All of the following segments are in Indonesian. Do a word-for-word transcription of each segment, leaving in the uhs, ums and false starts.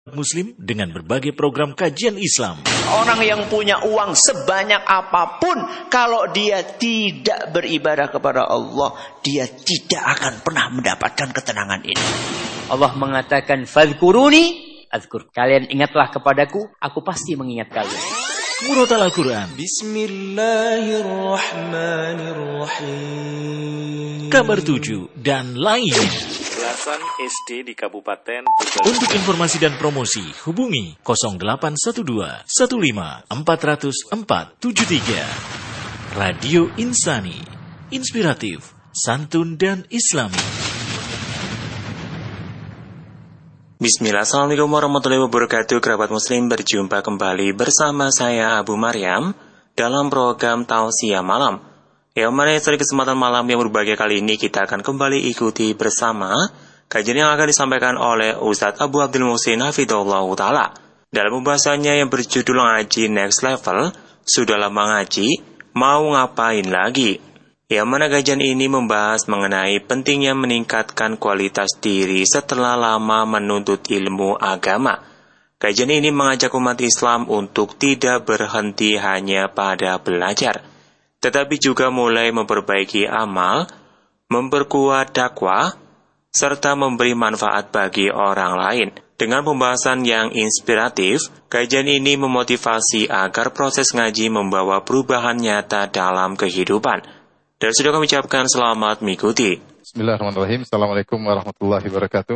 Muslim dengan berbagai program kajian Islam. Orang yang punya uang sebanyak apapun, kalau dia tidak beribadah kepada Allah, dia tidak akan pernah mendapatkan ketenangan ini. Allah mengatakan, "Fadhkuruni adzkur." Kalian ingatlah kepadaku, aku pasti mengingat kalian. Murotal Al-Quran. Bismillahirrahmanirrahim. Kabar tujuh dan lainnya. Belasan S D di Kabupaten Untuk informasi dan promosi, hubungi nol delapan satu dua satu lima empat nol nol empat tujuh tiga. Radio Insani, inspiratif, santun dan islami. Bismillah, assalamualaikum warahmatullahi wabarakatuh. Kerabat muslim, berjumpa kembali bersama saya Abu Maryam dalam program Tausiah Malam. Ya, mari dari kesempatan malam yang berbahagia kali ini kita akan kembali ikuti bersama kajian yang akan disampaikan oleh Ustadz Abu Abdul Muhsin Hafidhullah Ta'ala dalam pembahasannya yang berjudul Ngaji Next Level. Sudah lama ngaji, mau ngapain lagi? Yang mana kajian ini membahas mengenai pentingnya meningkatkan kualitas diri setelah lama menuntut ilmu agama. Kajian ini mengajak umat Islam untuk tidak berhenti hanya pada belajar, tetapi juga mulai memperbaiki amal, memperkuat dakwah, serta memberi manfaat bagi orang lain. Dengan pembahasan yang inspiratif, kajian ini memotivasi agar proses ngaji membawa perubahan nyata dalam kehidupan. Dan sudah kami ucapkan selamat mengikuti. Bismillahirrahmanirrahim. Assalamualaikum warahmatullahi wabarakatuh.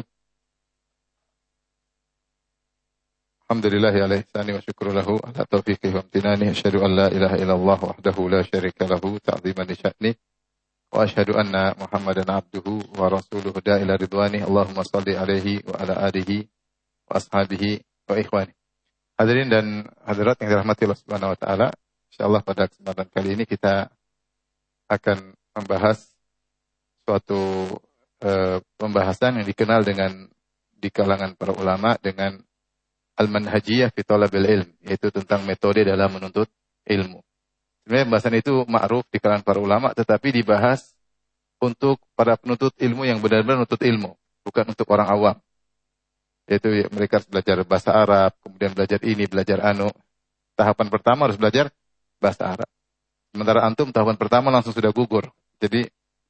Alhamdulillahi ala ihsani wa syukru lahu ala taufiqi wa amtinani. Asyhadu an la ilaha illallah wahdahu la syarika lahu ta'ziman li sya'ni. Wa asyhadu anna Muhammadan abduhu wa rasuluhu da'ila ridwani. Allahumma salli alaihi wa ala alihi wa ashabihi wa ikhwani. Hadirin dan hadirat yang dirahmati Allah Subhanahu wa taala, insyaallah pada kesempatan kali ini kita akan membahas suatu uh, pembahasan yang dikenal dengan di kalangan para ulama dengan Al-Manhajiyah fi Thalabil Ilm, yaitu tentang metode dalam menuntut ilmu. Sebenarnya pembahasan itu ma'ruf di kalangan para ulama, tetapi dibahas untuk para penuntut ilmu yang benar-benar menuntut ilmu, bukan untuk orang awam. Yaitu mereka harus belajar bahasa Arab, kemudian belajar ini, belajar anu. Tahapan pertama harus belajar bahasa Arab. Sementara antum tahapan pertama langsung sudah gugur. Jadi,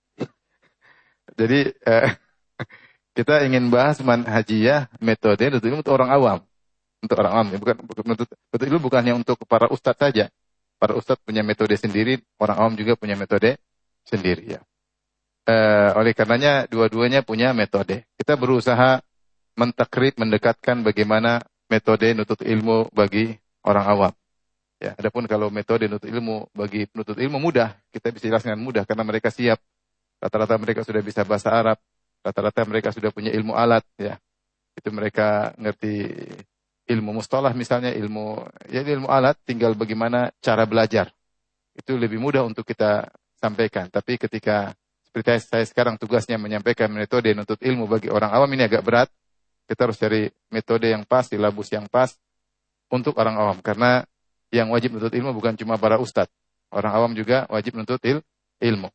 jadi eh, kita ingin bahas manhajiyah, metode menuntut ilmu untuk orang awam. Untuk orang awam, bukan menuntut ilmu bukan hanya untuk para ustadz saja. Para ustadz punya metode sendiri, orang awam juga punya metode sendiri. Ya. E, oleh karenanya dua-duanya punya metode. Kita berusaha mentakrib, mendekatkan bagaimana metode menuntut ilmu bagi orang awam. Ya, adapun kalau metode menuntut ilmu bagi penuntut ilmu mudah, kita bisa jelaskan mudah karena mereka siap. Rata-rata mereka sudah bisa bahasa Arab, rata-rata mereka sudah punya ilmu alat. Ya, itu mereka ngerti. Ilmu mustalah misalnya, ilmu ya ilmu alat, tinggal bagaimana cara belajar. Itu lebih mudah untuk kita sampaikan. Tapi ketika seperti saya sekarang tugasnya menyampaikan metode menuntut ilmu bagi orang awam, ini agak berat. Kita harus cari metode yang pas, silabus yang pas untuk orang awam. Karena yang wajib menuntut ilmu bukan cuma para ustadz. Orang awam juga wajib menuntut il, ilmu.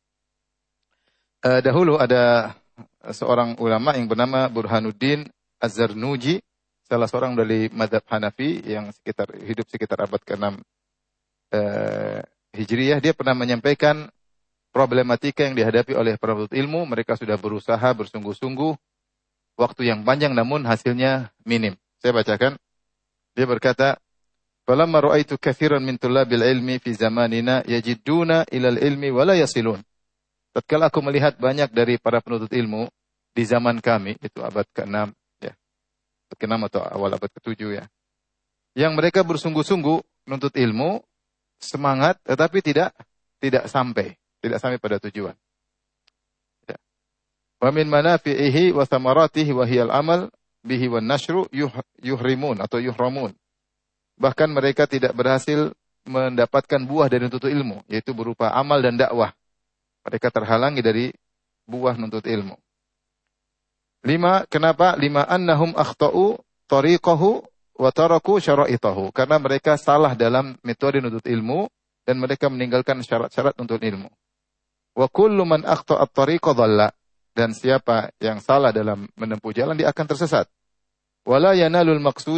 Uh, dahulu ada seorang ulama yang bernama Burhanuddin Az-Zarnuji, salah seorang dari mazhab Hanafi yang sekitar hidup sekitar abad keenam eh, Hijriyah. Dia pernah menyampaikan problematika yang dihadapi oleh para penuntut ilmu. Mereka sudah berusaha bersungguh-sungguh waktu yang panjang namun hasilnya minim. Saya bacakan. Dia berkata, "Falamma ra'aitu katsiran min tullabil ilmi fi zamanina yajiduna ilal ilmi wa la yasilun." Tatkala aku melihat banyak dari para penuntut ilmu di zaman kami, itu abad keenam keenam atau awal abad ketujuh ya, yang mereka bersungguh-sungguh menuntut ilmu, semangat, tetapi tidak tidak sampai, tidak sampai pada tujuan. Ya. Wa min manafi'ihi wa thamaratihi wa hiyal amal bihi wan nashru yuh, yuhrimun atau yuhramun. Bahkan mereka tidak berhasil mendapatkan buah dari menuntut ilmu, yaitu berupa amal dan dakwah. Mereka terhalangi dari buah menuntut ilmu. Lima, kenapa? Lima annahum akhta'u tariqahu wa taraku syara'itahu. Karena mereka salah dalam metode menuntut ilmu dan mereka meninggalkan syarat-syarat untuk ilmu. Wa kullu man akhta'a at-tariqa dhalla. Dan siapa yang salah dalam menempuh jalan dia akan tersesat. Wala yanalul maqsud